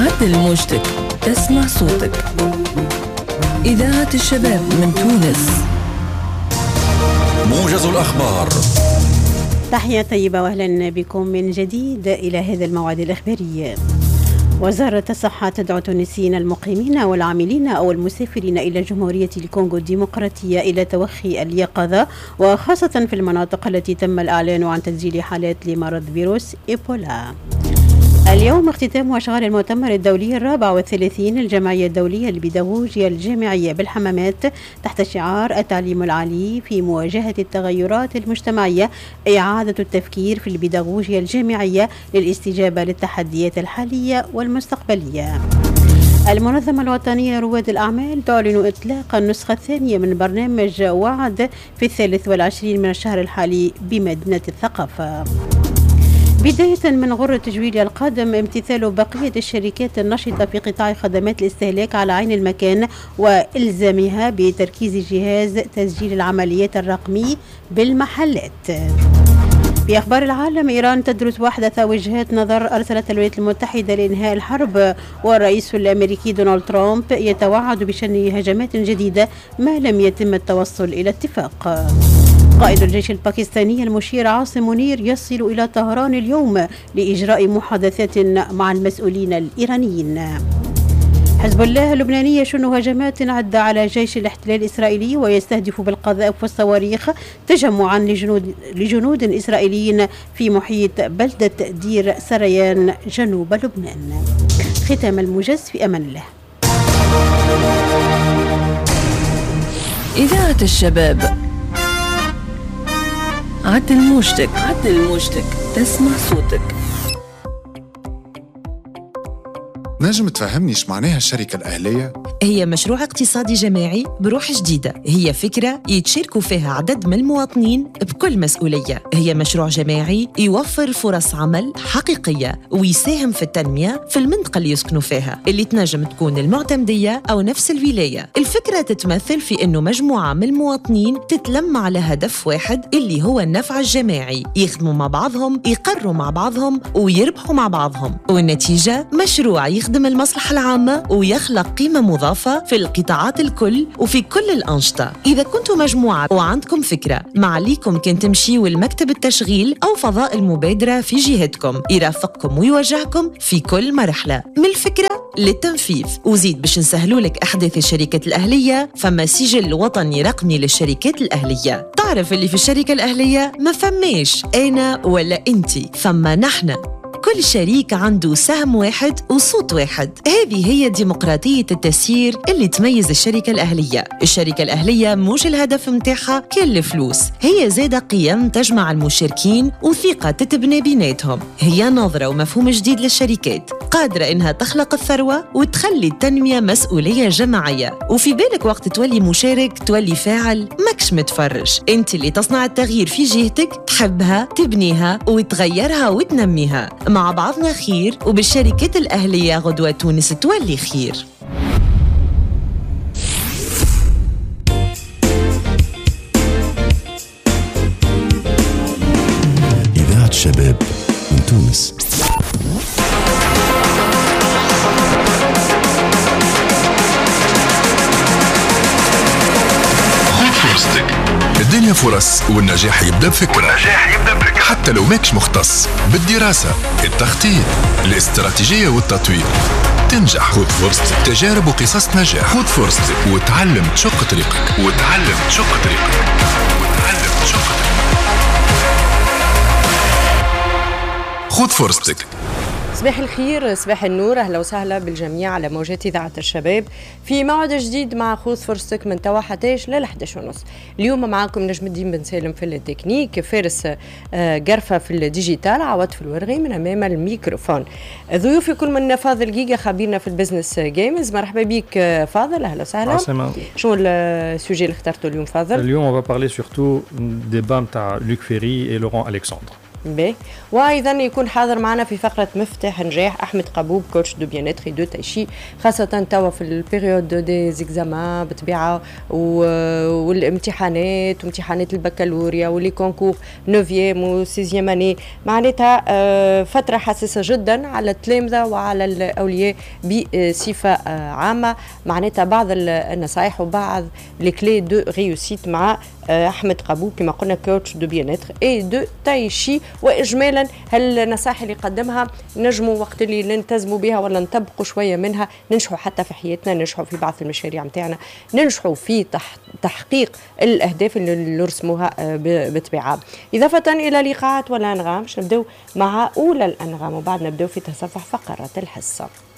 عدل موجتك، تسمع صوتك. إذاعة الشباب من تونس. موجز الأخبار. تحية طيبة وأهلا بكم من جديد إلى هذا الموعد الإخباري. وزارة الصحة تدعو التونسيين المقيمين والعاملين أو المسافرين إلى جمهورية الكونغو الديمقراطية إلى توخي اليقظة، وخاصة في المناطق التي تم الإعلان عن تسجيل حالات لمرض فيروس إيبولا. اليوم اختتام أشغال المؤتمر الدولي 34 الجمعية الدولية للبيداغوجيا الجامعية بالحمامات تحت شعار التعليم العالي في مواجهة التغيرات المجتمعية، إعادة التفكير في البيداغوجيا الجامعية للاستجابة للتحديات الحالية والمستقبلية. المنظمة الوطنية لرواد الأعمال تعلن إطلاق النسخة الثانية من برنامج وعد في 23 من الشهر الحالي بمدينة الثقافة. بداية من غر التجويل القادم امتثال بقية الشركات النشطة في قطاع خدمات الاستهلاك على عين المكان وإلزامها بتركيز جهاز تسجيل العمليات الرقمي بالمحلات. في أخبار العالم، إيران تدرس أحدث وجهات نظر أرسلتها الولايات المتحدة لإنهاء الحرب، والرئيس الأمريكي دونالد ترامب يتوعد بشن هجمات جديدة ما لم يتم التوصل إلى اتفاق. قائد الجيش الباكستاني المشير عاصم منير يصل إلى طهران اليوم لإجراء محادثات مع المسؤولين الإيرانيين. حزب الله اللبناني يشن هجمات عدة على جيش الاحتلال الإسرائيلي ويستهدف بالقذائف والصواريخ تجمعا لجنود إسرائيليين في محيط بلدة دير سريان جنوب لبنان. ختام الموجز، في أمان الله. إذاعة الشباب. عدل موجتك، تسمع صوتك. نجم تفهمني ايش معناها الشركة الأهلية؟ هي مشروع اقتصادي جماعي بروح جديدة، هي فكرة يتشاركوا فيها عدد من المواطنين بكل مسؤولية. هي مشروع جماعي يوفر فرص عمل حقيقية ويساهم في التنمية في المنطقة اللي يسكنوا فيها، اللي تنجم تكون المعتمدية أو نفس الولاية. الفكرة تتمثل في أنه مجموعة من المواطنين تتلم على هدف واحد اللي هو النفع الجماعي، يخدموا مع بعضهم، يقروا مع بعضهم ويربحوا مع بعضهم، والنتيجة مشروع يخدم المصلحة العامة ويخلق قيمة مضافة في القطاعات الكل وفي كل الأنشطة. إذا كنتوا مجموعة وعندكم فكرة، ما عليكم كان تمشيوا المكتب التشغيل أو فضاء المبادرة في جهتكم، يرافقكم ويوجهكم في كل مرحلة من الفكرة للتنفيذ. وزيد باش نسهلوا لك أحداث الشركات الأهلية، فما سجل وطني رقمي للشركات الأهلية. تعرف اللي في الشركة الأهلية ما فماش أنا ولا أنتي، فما نحن. كل شريك عنده سهم واحد وصوت واحد. هذه هي ديمقراطية التسيير اللي تميز الشركة الأهلية. الشركة الأهلية مش الهدف متاعها كل الفلوس، هي زادة قيم تجمع المشاركين وثقة تتبني بيناتهم. هي نظرة ومفهوم جديد للشركات قادرة إنها تخلق الثروة وتخلي التنمية مسؤولية جماعية. وفي بالك وقت تولي مشارك تولي فاعل، ماكش متفرج. انت اللي تصنع التغيير في جهتك، تحبها تبنيها وتغيرها وتنميها. مع بعضنا خير، وبالشركات الأهلية غدوة تونس تولي خير. إذاعة الشباب من تونس. الدنيا فرص، والنجاح يبدأ بفكرة. حتى لو ماكش مختص بالدراسة، التخطيط، الاستراتيجية والتطوير، تنجح. خذ فرصتك. تجارب وقصص نجاح. خذ فرصتك وتعلم تشق طريقك. خذ فرصتك. صباح الخير، صباح النور، أهلا وسهلا بالجميع على موجات إذاعة الشباب في موعد جديد مع خذ فرصتك من توا حتاش ل11:30. اليوم معاكم نجم الدين بن سالم في التكنيك، فارس قرفة في الديجيتال، عوض في الورغي من أمام الميكروفون. ضيوفي كل من فاضل جيجا خبيرنا في البزنس جيمز. مرحبا بك فاضل، أهلا وسهلا. شو السوجي اللي اخترته اليوم فاضل؟ اليوم on va parler surtout débat نتاع لوك فيري et Laurent Alexandre. باهي. وايضا يكون حاضر معنا في فقره مفتاح نجاح احمد قبوب كوتش دو بيانيتري دو تايشي، خاصه توا في البيريود دي زيكزامان بطبيعه والامتحانات وامتحانات البكالوريا واللي كونكور 9 و 6 اني، معناتها فتره حساسه جدا على التلامذه وعلى الاولياء بصفه عامه. معناتها بعض النصائح وبعض لي كلي دو ريوسيت مع احمد قبوب كما قلنا كوتش دو بيانيتر اي دو تايشي. واجمالا هالنصائح اللي قدمها نجموا وقت اللي نلتزموا بها ولا نطبقوا شويه منها ننجحوا حتى في حياتنا، ننجحوا في بعض المشاريع نتاعنا، ننجحوا في تحقيق الاهداف اللي رسموها بطبيعه. اضافه الى الايقاعات والانغام باش نبداو مع اولى الانغام وبعد نبداو في تصفح فقرات الحصه.